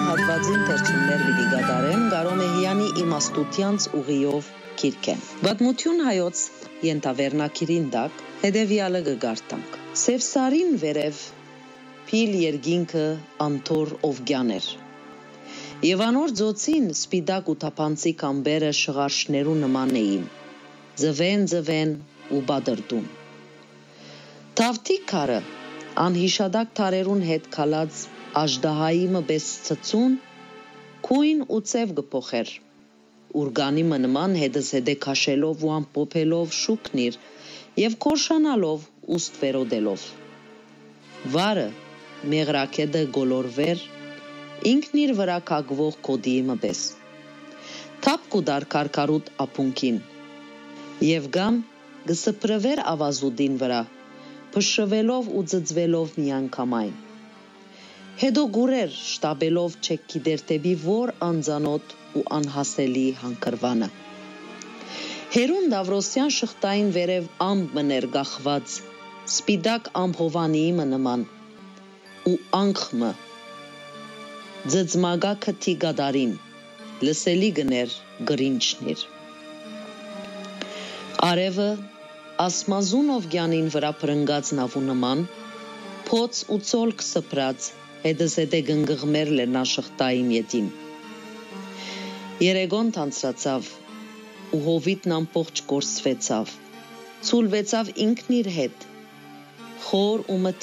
հատվածին թերցումներ պիտի գդարեմ Գարոմեհյանի իմաստությանց ուղիով գիրքեն։ Պատմություն հայոց ենթավերնագիրին տակ հետևյալը կգարտանք։ Սևսարին վերև փիլ երկինքը անթոր օվգյաներ։ Եվ անոր ձոցին սպիտակ ու թափանցիկ ամբերը շղարշներու նման էին, ձվեն ու բادرդուն։ Թավթիկ քարը անհիշադակ թարերուն հետ քալած աժդահայի մպես ցցուն քույն ու ծև գփոխեր ուրգանի մնման հետը քաշելով ու ամփոփելով շուկնիր եւ կորշանալով ուստ վերոդելով վարը մեղրակեդը գոլորվեր ինքն իր վրա կագվող կոդիի մպես թափ կուդար քարքարուտ ապունքին եւ գամ գսպրվեր ավազուդին վրա փշվելով ու ծծվելով միանգամայն հետո գուրեր շտաբելով չեք գիտեր դեպի որ անձանոտ ու անհասելի հանգրվանը հերուն դավրոսյան շղթային վերև ամբ մներ գախված սպիտակ ամփովանիի նման ու անկխմը ձծմագա քթի գադարին լսելի գներ գրինչնիր արևը ասմազուն օվգյանին վրա պրնգած նավու նման փոց ու ծոլք սփրած հետը գնգղմեր լեռնաշղթային ետին երեգոն թանցրացավ ու հովիտն ամբողջ կորսվեցավ ցուլվեցավ ինքն իր հետ խոր ու